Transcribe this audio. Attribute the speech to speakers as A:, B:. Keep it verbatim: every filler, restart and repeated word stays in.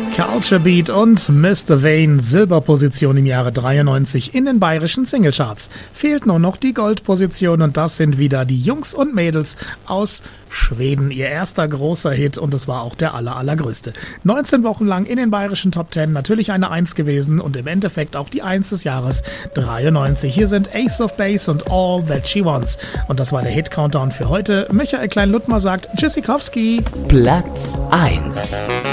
A: Culture Beat und Mister Vane Silberposition im Jahre dreiundneunzig in den bayerischen Singlecharts. Fehlt nur noch die Goldposition und das sind wieder die Jungs und Mädels aus Schweden. Ihr erster großer Hit und es war auch der aller, allergrößte. neunzehn Wochen lang in den bayerischen Top Ten, natürlich eine Eins gewesen und im Endeffekt auch die Eins des Jahres dreiundneunzig. Hier sind Ace of Base und All That She Wants. Und das war der Hit-Countdown für heute. Michael Klein-Luttmer sagt Tschüssikowski.
B: Platz eins.